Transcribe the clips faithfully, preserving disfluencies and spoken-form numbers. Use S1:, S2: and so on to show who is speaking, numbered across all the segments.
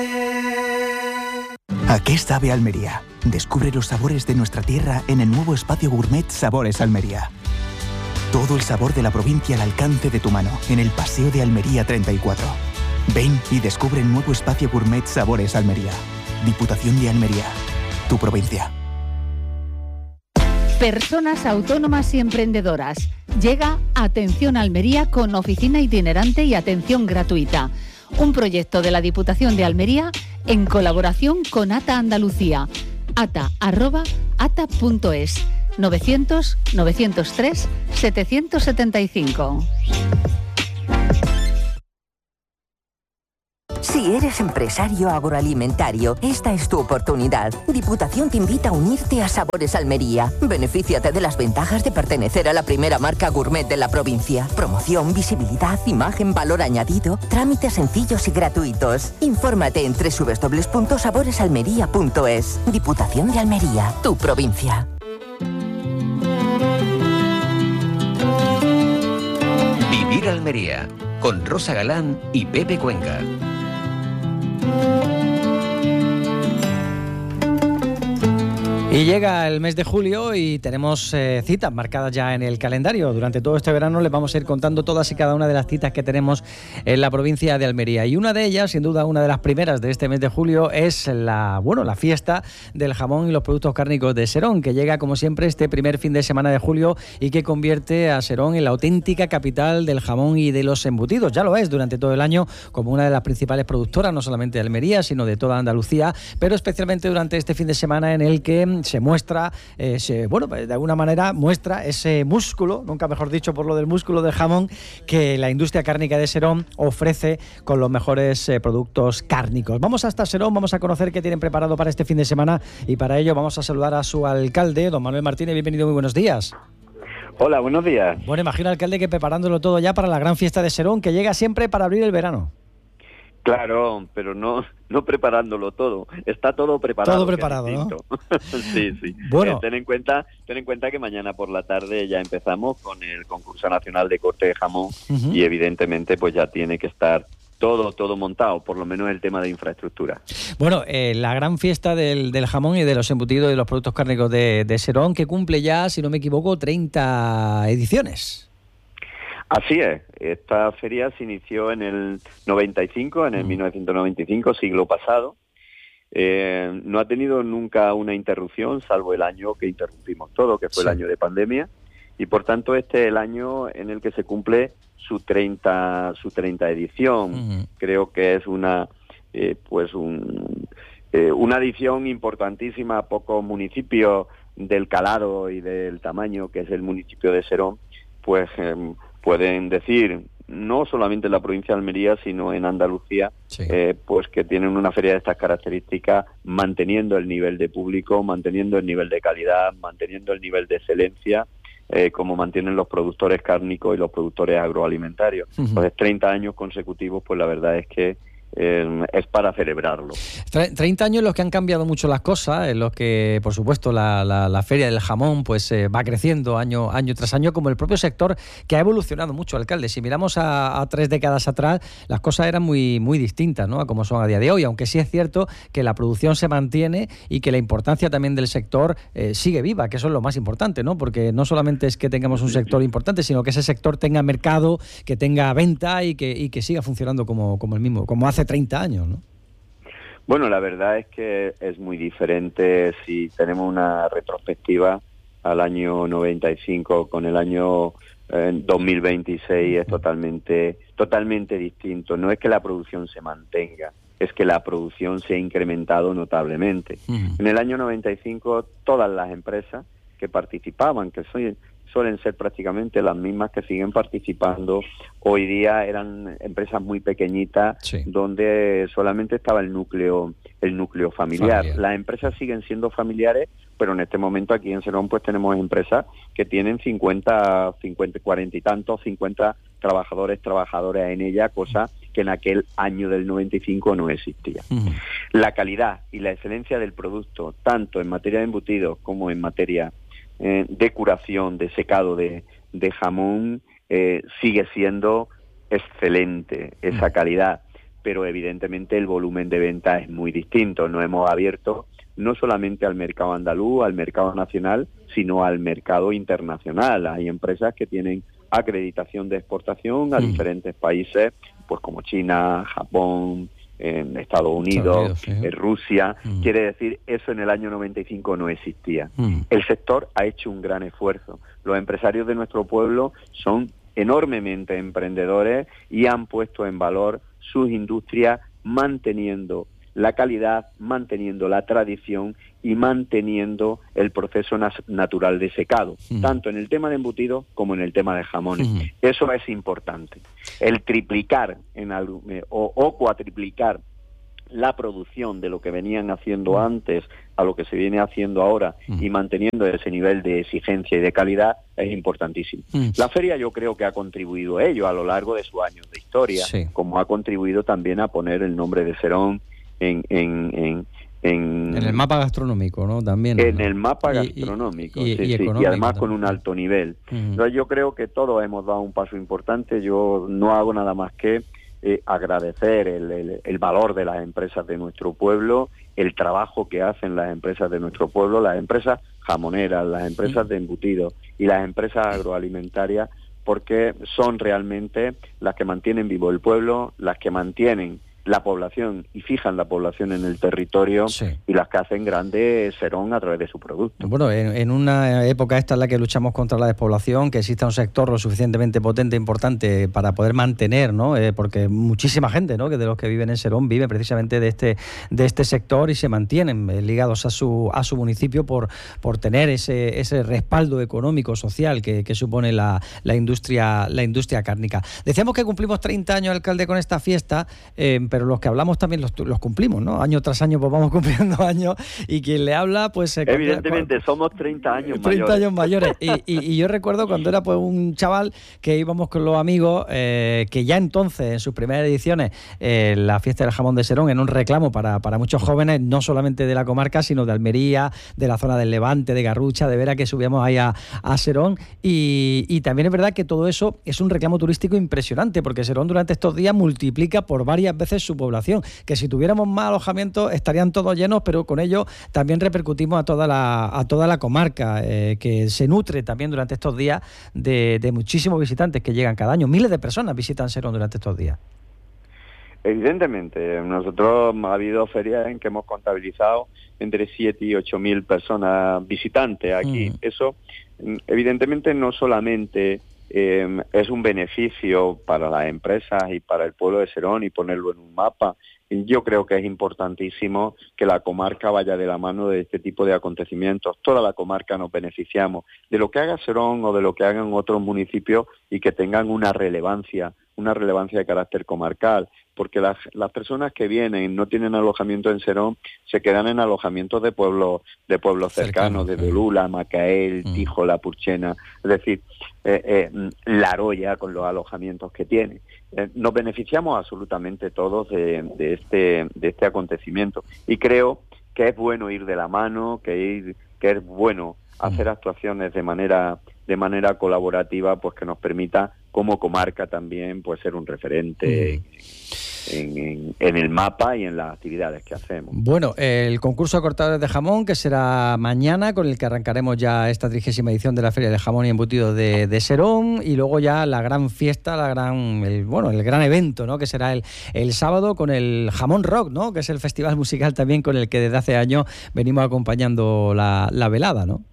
S1: ¿A qué sabe Almería? Descubre los sabores de nuestra tierra en el nuevo espacio gourmet Sabores Almería. Todo el sabor de la provincia al alcance de tu mano, en el Paseo de Almería treinta y cuatro. Ven y descubre el nuevo espacio gourmet Sabores Almería. Diputación de Almería, tu provincia.
S2: Personas autónomas y emprendedoras. Llega Atención Almería con oficina itinerante y atención gratuita. Un proyecto de la Diputación de Almería en colaboración con ATA Andalucía. ata arroba ata punto es. novecientos novecientos tres setecientos setenta y cinco.
S3: Si eres empresario agroalimentario, esta es tu oportunidad. Diputación te invita a unirte a Sabores Almería. Benefíciate de las ventajas de pertenecer a la primera marca gourmet de la provincia. Promoción, visibilidad, imagen, valor añadido, trámites sencillos y gratuitos. Infórmate en doble u doble u doble u punto sabores almería punto es. Diputación de Almería, tu provincia.
S4: Vivir Almería, con Rosa Galán y Pepe Cuenca.
S5: Y llega el mes de julio y tenemos eh, citas marcadas ya en el calendario. Durante todo este verano les vamos a ir contando todas y cada una de las citas que tenemos en la provincia de Almería. Y una de ellas, sin duda una de las primeras de este mes de julio, es la, bueno, la fiesta del jamón y los productos cárnicos de Serón, que llega como siempre este primer fin de semana de julio y que convierte a Serón en la auténtica capital del jamón y de los embutidos. Ya lo es durante todo el año como una de las principales productoras, no solamente de Almería, sino de toda Andalucía, pero especialmente durante este fin de semana en el que se muestra, eh, se, bueno, de alguna manera muestra ese músculo, nunca mejor dicho por lo del músculo del jamón, que la industria cárnica de Serón ofrece con los mejores eh, productos cárnicos. Vamos hasta Serón, vamos a conocer qué tienen preparado para este fin de semana y para ello vamos a saludar a su alcalde, don Manuel Martínez. Bienvenido, muy buenos días.
S6: Hola, buenos días.
S5: Bueno, imagino, alcalde, que preparándolo todo ya para la gran fiesta de Serón, que llega siempre para abrir el verano.
S6: Claro, pero no no preparándolo todo. Está todo preparado.
S5: Todo preparado, ¿no?
S6: sí, sí.
S5: Bueno.
S6: Eh, ten en cuenta, ten en cuenta que mañana por la tarde ya empezamos con el concurso nacional de corte de jamón uh-huh. y evidentemente pues ya tiene que estar todo todo montado, por lo menos el tema de infraestructura.
S5: Bueno, eh, la gran fiesta del, del jamón y de los embutidos y de los productos cárnicos de, de Serón, que cumple ya, si no me equivoco, treinta ediciones.
S6: Así es, esta feria se inició en el noventa y cinco, en el mm. mil novecientos noventa y cinco, siglo pasado. Eh, no ha tenido nunca una interrupción, salvo el año que interrumpimos todo, que fue sí. el año de pandemia, y por tanto este es el año en el que se cumple su treinta, su treinta edición. Mm. Creo que es una, eh, pues un, eh, una edición importantísima a pocos municipios del calado y del tamaño que es el municipio de Serón, pues eh, pueden decir, no solamente en la provincia de Almería, sino en Andalucía, sí. eh, pues que tienen una feria de estas características, manteniendo el nivel de público, manteniendo el nivel de calidad, manteniendo el nivel de excelencia, eh, como mantienen los productores cárnicos y los productores agroalimentarios. Uh-huh. Entonces, treinta años consecutivos, pues la verdad es que Eh, es para celebrarlo.
S5: treinta años en los que han cambiado mucho las cosas, en los que, por supuesto, la, la, la feria del jamón pues eh, va creciendo año, año tras año, como el propio sector, que ha evolucionado mucho, alcalde. Si miramos a, a tres décadas atrás, las cosas eran muy, muy distintas, ¿no?, a como son a día de hoy, aunque sí es cierto que la producción se mantiene y que la importancia también del sector eh, sigue viva, que eso es lo más importante, ¿no?, porque no solamente es que tengamos un sector importante, sino que ese sector tenga mercado, que tenga venta y que, y que siga funcionando como, como el mismo, como hace treinta años, ¿no?
S6: Bueno, la verdad es que es muy diferente si tenemos una retrospectiva al año noventa y cinco con el año eh, dos mil veintiséis, es totalmente totalmente distinto. No es que la producción se mantenga, es que la producción se ha incrementado notablemente. Uh-huh. En el año noventa y cinco todas las empresas que participaban, que son suelen ser prácticamente las mismas que siguen participando hoy día, eran empresas muy pequeñitas, sí. donde solamente estaba el núcleo el núcleo familiar. familiar. Las empresas siguen siendo familiares, pero en este momento aquí en Serón pues tenemos empresas que tienen cincuenta, cincuenta, cuarenta y tantos, cincuenta trabajadores, trabajadoras en ella, cosa que en aquel año del noventa y cinco no existía. Uh-huh. La calidad y la excelencia del producto, tanto en materia de embutidos como en materia Eh, de curación, de secado de, de jamón, eh, sigue siendo excelente esa calidad. pero evidentemente el volumen de venta es muy distinto. Nos hemos abierto no solamente al mercado andaluz, al mercado nacional, sino al mercado internacional. Hay empresas que tienen acreditación de exportación a mm. diferentes países, pues como China, Japón, en Estados Unidos, Estados Unidos sí. Rusia. Mm. Quiere decir, eso en el año noventa y cinco no existía. Mm. El sector ha hecho un gran esfuerzo. Los empresarios de nuestro pueblo son enormemente emprendedores y han puesto en valor sus industrias, manteniendo la calidad, manteniendo la tradición y manteniendo el proceso nas- natural de secado, mm. tanto en el tema de embutidos como en el tema de jamones. Mm. Eso es importante. El triplicar en algo, eh, o, o cuatriplicar la producción de lo que venían haciendo antes a lo que se viene haciendo ahora mm. y manteniendo ese nivel de exigencia y de calidad es importantísimo. Mm. La feria yo creo que ha contribuido a ello a lo largo de sus años de historia, sí. como ha contribuido también a poner el nombre de Serón En, en, en, en,
S5: en el mapa gastronómico, ¿no? También.
S6: En
S5: ¿no?
S6: el mapa gastronómico,
S5: y, y,
S6: sí,
S5: y,
S6: sí, y además con un
S5: también.
S6: alto nivel.
S5: Uh-huh.
S6: Entonces yo creo que todos hemos dado un paso importante. Yo no hago nada más que eh, agradecer el, el, el valor de las empresas de nuestro pueblo, el trabajo que hacen las empresas de nuestro pueblo, las empresas jamoneras, las empresas uh-huh. de embutidos y las empresas agroalimentarias, porque son realmente las que mantienen vivo el pueblo, las que mantienen la población y fijan la población en el territorio sí. y las que hacen grande Serón a través de su producto.
S5: Bueno, en, en una época esta en la que luchamos contra la despoblación, que exista un sector lo suficientemente potente e importante para poder mantener, ¿no? Eh, porque muchísima gente, ¿no? que de los que viven en Serón vive precisamente de este de este sector y se mantienen eh, ligados a su a su municipio por por tener ese ese respaldo económico social que, que supone la, la industria la industria cárnica. Decíamos que cumplimos treinta años, alcalde, con esta fiesta. Eh, pero los que hablamos también los, los cumplimos, ¿no? Año tras año pues vamos cumpliendo años y quien le habla pues... Eh,
S6: Evidentemente cuando, somos treinta años mayores.
S5: treinta años mayores. Y, y, y yo recuerdo cuando era pues un chaval que íbamos con los amigos, eh, que ya entonces en sus primeras ediciones eh, la fiesta del jamón de Serón era un reclamo para, para muchos jóvenes, no solamente de la comarca, sino de Almería, de la zona del Levante, de Garrucha, de Vera, que subíamos ahí a, a Serón. Y, y también es verdad que todo eso es un reclamo turístico impresionante, porque Serón durante estos días multiplica por varias veces su población, que si tuviéramos más alojamientos estarían todos llenos, pero con ello también repercutimos a toda la a toda la comarca, eh, que se nutre también durante estos días de, de muchísimos visitantes que llegan cada año. Miles de personas visitan Serón durante estos días.
S6: Evidentemente, nosotros ha habido ferias en que hemos contabilizado entre siete y ocho mil personas visitantes aquí. Mm. Eso, evidentemente, no solamente Eh, es un beneficio para las empresas y para el pueblo de Serón y ponerlo en un mapa. Yo creo que es importantísimo que la comarca vaya de la mano de este tipo de acontecimientos. Toda la comarca nos beneficiamos de lo que haga Serón o de lo que hagan otros municipios y que tengan una relevancia, una relevancia de carácter comarcal, porque las, las personas que vienen no tienen alojamiento en Serón, se quedan en alojamientos de pueblos de pueblos cercanos, de Dolula, Macael, mm. Tijo, La Purchena, es decir, eh, eh, La Roya con los alojamientos que tiene. Eh, nos beneficiamos absolutamente todos de, de este de este acontecimiento y creo que es bueno ir de la mano, que ir, que es bueno hacer mm. actuaciones de manera de manera colaborativa, pues que nos permita como comarca también pues ser un referente mm. en, en, en el mapa y en las actividades que hacemos.
S5: Bueno, el concurso de cortadores de jamón, que será mañana, con el que arrancaremos ya esta trigésima edición de la Feria de Jamón y Embutido de, de Serón, y luego ya la gran fiesta, la gran el, bueno, el gran evento, ¿no? Que será el, el sábado con el Jamón Rock, ¿no? Que es el festival musical también con el que desde hace años venimos acompañando la, la velada, ¿no?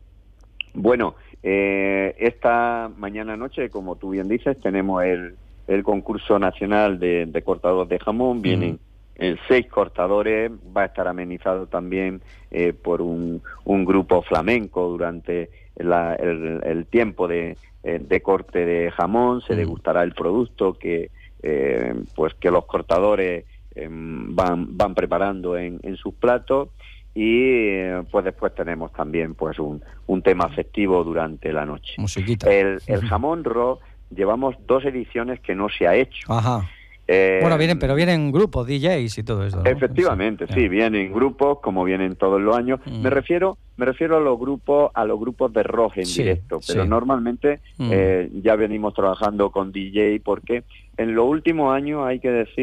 S6: Bueno, eh, esta mañana noche, como tú bien dices, tenemos el, el concurso nacional de, de cortadores de jamón. Vienen mm. eh, seis cortadores, va a estar amenizado también eh, por un, un grupo flamenco durante la, el, el tiempo de, de corte de jamón. Se mm. degustará el producto que eh, pues que los cortadores eh, van, van preparando en, en sus platos. Y pues después tenemos también pues un, un tema festivo durante la noche.
S5: Musiquita.
S6: El, el jamón rock, llevamos dos ediciones que no se ha hecho.
S5: Ajá. Eh, bueno, vienen, pero vienen grupos, D Js y todo eso, ¿no?
S6: Efectivamente, sí, sí, vienen grupos como vienen todos los años. Mm. Me refiero, me refiero a los grupos, a los grupos de rock en sí, directo, pero sí. normalmente mm. eh, ya venimos trabajando con D J porque en los últimos años hay que decir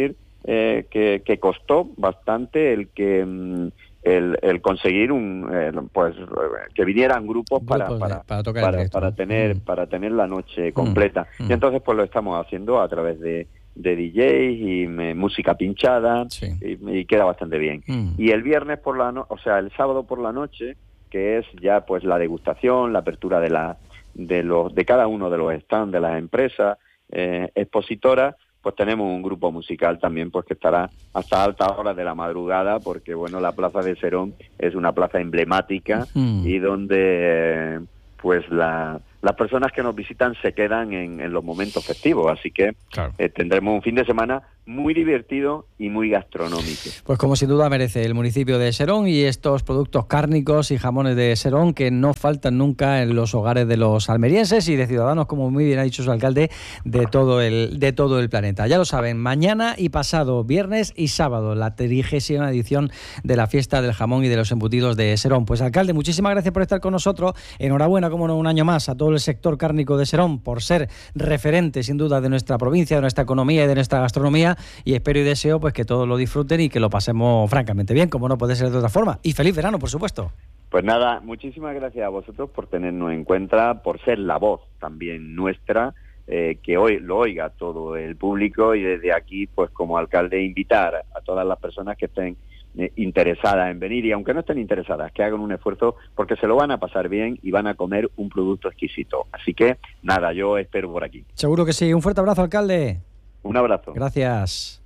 S6: eh, que, que costó bastante el que el, el conseguir un el, pues que vinieran grupos, grupos para para,
S5: para, tocar
S6: para, para tener mm. para tener la noche completa. Mm. Y entonces pues lo estamos haciendo a través de de D Js y me, música pinchada, sí. y, y queda bastante bien. Mm. Y el viernes por la no, o sea, el sábado por la noche, que es ya pues la degustación, la apertura de la de los de cada uno de los stands de las empresas eh, expositoras, pues tenemos un grupo musical también pues que estará hasta altas horas de la madrugada, porque bueno, la Plaza de Serón es una plaza emblemática mm. y donde eh, pues la las personas que nos visitan se quedan en, en los momentos festivos, así que claro. eh, tendremos un fin de semana muy divertido y muy gastronómico.
S5: Pues como sin duda merece el municipio de Serón y estos productos cárnicos y jamones de Serón que no faltan nunca en los hogares de los almerienses y de ciudadanos, como muy bien ha dicho su alcalde, de todo el de todo el planeta. Ya lo saben, mañana y pasado, viernes y sábado, la trigésima edición de la fiesta del jamón y de los embutidos de Serón. Pues alcalde, muchísimas gracias por estar con nosotros. Enhorabuena, como no, un año más a todo el sector cárnico de Serón por ser referente sin duda de nuestra provincia, de nuestra economía y de nuestra gastronomía, y espero y deseo pues que todos lo disfruten y que lo pasemos francamente bien, como no puede ser de otra forma. Y feliz verano, por supuesto.
S6: Pues nada, muchísimas gracias a vosotros por tenernos en cuenta, por ser la voz también nuestra, eh, que hoy lo oiga todo el público, y desde aquí pues como alcalde invitar a todas las personas que estén interesadas en venir, y aunque no estén interesadas, que hagan un esfuerzo, porque se lo van a pasar bien y van a comer un producto exquisito. Así que nada, yo espero por aquí.
S5: Seguro que sí. Un fuerte abrazo, alcalde.
S6: Un abrazo.
S5: Gracias.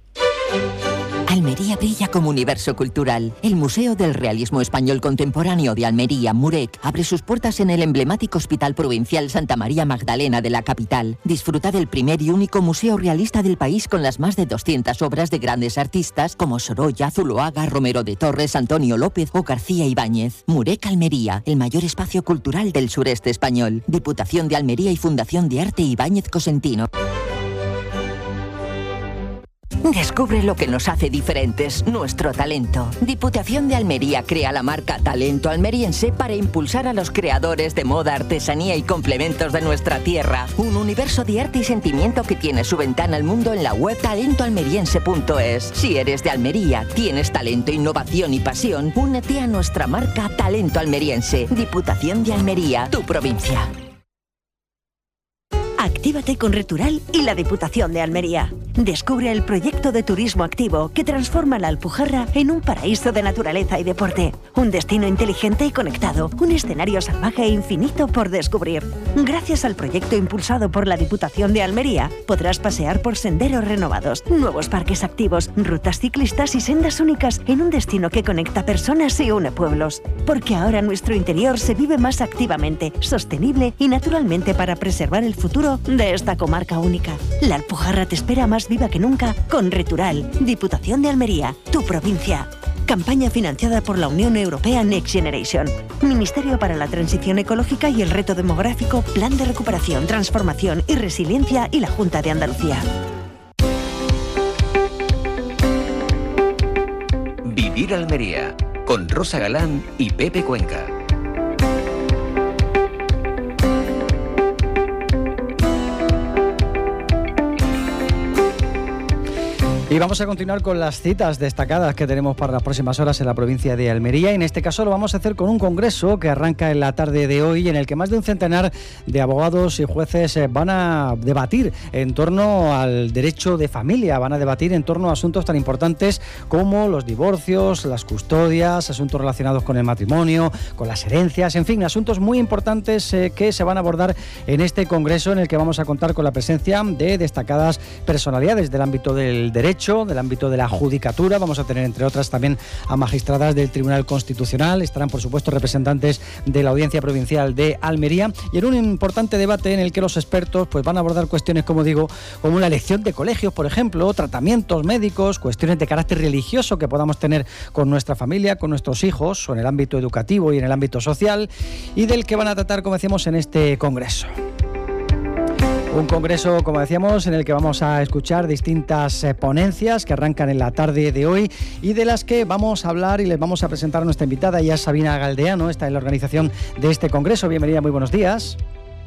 S3: Almería brilla como universo cultural. El Museo del Realismo Español Contemporáneo de Almería, Murec, abre sus puertas en el emblemático Hospital Provincial Santa María Magdalena de la capital. Disfruta del primer y único museo realista del país, con las más de doscientas obras de grandes artistas como Sorolla, Zuloaga, Romero de Torres, Antonio López o García Ibáñez. Murec Almería, el mayor espacio cultural del sureste español. Diputación de Almería y Fundación de Arte Ibáñez Cosentino. Descubre lo que nos hace diferentes, nuestro talento. Diputación de Almería crea la marca Talento Almeriense para impulsar a los creadores de moda, artesanía y complementos de nuestra tierra. Un universo de arte y sentimiento que tiene su ventana al mundo en la web talento almeriense punto es. Si eres de Almería, tienes talento, innovación y pasión, únete a nuestra marca Talento Almeriense. Diputación de Almería, tu provincia.
S7: Actívate con Retural y la Diputación de Almería. Descubre el proyecto de turismo activo que transforma la Alpujarra en un paraíso de naturaleza y deporte. Un destino inteligente y conectado. Un escenario salvaje e infinito por descubrir. Gracias al proyecto impulsado por la Diputación de Almería, podrás pasear por senderos renovados, nuevos parques activos, rutas ciclistas y sendas únicas en un destino que conecta personas y une pueblos. Porque ahora nuestro interior se vive más activamente, sostenible y naturalmente, para preservar el futuro de esta comarca única. La Alpujarra te espera más viva que nunca con Retural. Diputación de Almería, tu provincia. Campaña financiada por la Unión Europea Next Generation. Ministerio para la Transición Ecológica y el Reto Demográfico, Plan de Recuperación, Transformación y Resiliencia y la Junta de Andalucía.
S4: Vivir Almería, con Rosa Galán y Pepe Cuenca.
S5: Y vamos a continuar con las citas destacadas que tenemos para las próximas horas en la provincia de Almería. Y en este caso lo vamos a hacer con un congreso que arranca en la tarde de hoy, en el que más de un centenar de abogados y jueces van a debatir en torno al derecho de familia, van a debatir en torno a asuntos tan importantes como los divorcios, las custodias, asuntos relacionados con el matrimonio, con las herencias, en fin, asuntos muy importantes eh, que se van a abordar en este congreso, en el que vamos a contar con la presencia de destacadas personalidades del ámbito del derecho, del ámbito de la judicatura. Vamos a tener, entre otras, también a magistradas del Tribunal Constitucional. Estarán, por supuesto, representantes de la Audiencia Provincial de Almería, y en un importante debate en el que los expertos pues van a abordar cuestiones, como digo, como una elección de colegios, por ejemplo, tratamientos médicos, cuestiones de carácter religioso que podamos tener con nuestra familia, con nuestros hijos, o en el ámbito educativo y en el ámbito social, y del que van a tratar, como decíamos, en este congreso. Un congreso, como decíamos, en el que vamos a escuchar distintas eh, ponencias que arrancan en la tarde de hoy, y de las que vamos a hablar y les vamos a presentar a nuestra invitada. Ella es Sabina Galdeano, está en la organización de este congreso. Bienvenida, muy buenos días.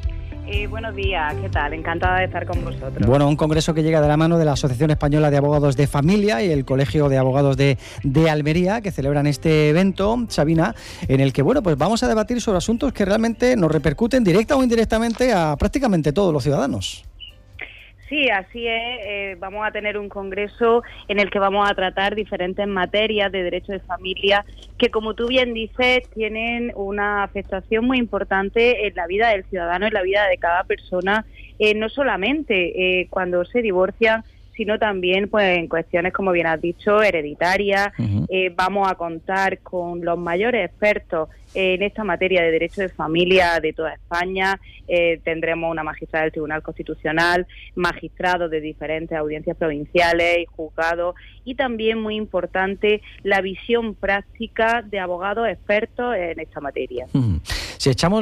S8: Eh, buenos días, ¿qué tal? Encantada de estar con vosotros.
S5: Bueno, un congreso que llega de la mano de la Asociación Española de Abogados de Familia y el Colegio de Abogados de, de Almería, que celebran este evento, Sabina, en el que, bueno, pues vamos a debatir sobre asuntos que realmente nos repercuten directa o indirectamente a prácticamente todos los ciudadanos.
S8: Sí, así es. Eh, vamos a tener un congreso en el que vamos a tratar diferentes materias de derecho de familia que, como tú bien dices, tienen una afectación muy importante en la vida del ciudadano, en la vida de cada persona, eh, no solamente eh, cuando se divorcian, sino también pues en cuestiones, como bien has dicho, hereditarias. Uh-huh. Eh, vamos a contar con los mayores expertos en esta materia de derecho de familia de toda España. Eh, tendremos una magistrada del Tribunal Constitucional, magistrados de diferentes audiencias provinciales y juzgados, y también, muy importante, la visión práctica de abogados expertos en esta materia.
S5: Uh-huh. Si echamos